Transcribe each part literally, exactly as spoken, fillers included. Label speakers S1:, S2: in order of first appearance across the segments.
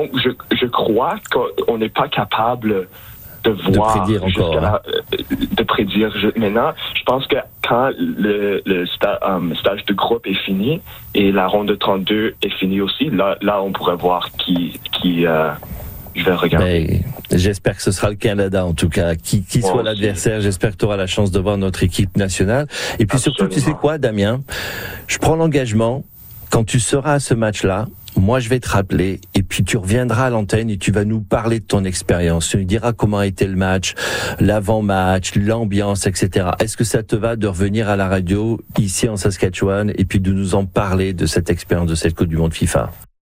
S1: donc, je, je crois qu'on n'est pas capable de voir,
S2: de prédire encore,
S1: la, de prédire. Je, maintenant, je pense que quand le, le sta, um, stage de groupe est fini et la ronde de trente-deux est finie aussi, là, là, on pourrait voir qui, qui euh, je vais regarder.
S2: Ben, j'espère que ce sera le Canada, en tout cas. Qui, qui soit
S1: Moi
S2: l'adversaire, aussi. J'espère que tu auras la chance de voir notre équipe nationale. Et puis
S1: Absolument.
S2: surtout, tu sais quoi, Damien? Je prends l'engagement, quand tu seras à ce match-là, moi, je vais te rappeler, et puis tu reviendras à l'antenne et tu vas nous parler de ton expérience. Tu nous diras comment a été le match, l'avant-match, l'ambiance, et cetera. Est-ce que ça te va de revenir à la radio, ici en Saskatchewan, et puis de nous en parler de cette expérience de cette Coupe du Monde FIFA?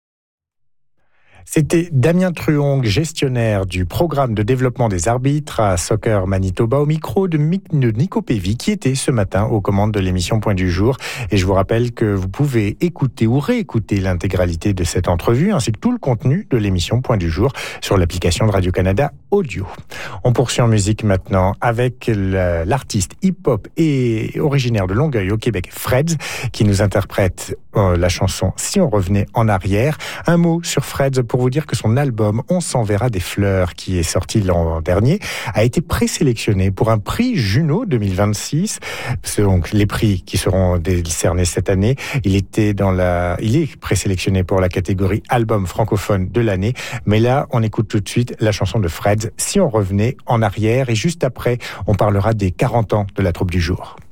S3: C'était Damien Truong, gestionnaire du programme de développement des arbitres à Soccer Manitoba, au micro de Nico Pévy, qui était ce matin aux commandes de l'émission Point du Jour. Et je vous rappelle que vous pouvez écouter ou réécouter l'intégralité de cette entrevue, ainsi que tout le contenu de l'émission Point du Jour sur l'application de Radio-Canada Audio. On poursuit en musique maintenant avec l'artiste hip-hop et originaire de Longueuil au Québec, Freds, qui nous interprète euh, la chanson « Si on revenait en arrière ». Un mot sur Freds pour vous dire que son album « On s'enverra des fleurs » qui est sorti l'an dernier a été présélectionné pour un prix Juno deux mille vingt-six. C'est donc les prix qui seront décernés cette année. Il était dans la, il est présélectionné pour la catégorie album francophone de l'année. Mais là, on écoute tout de suite la chanson de Freds « Si on revenait en arrière » et juste après, on parlera des quarante ans de la troupe du jour.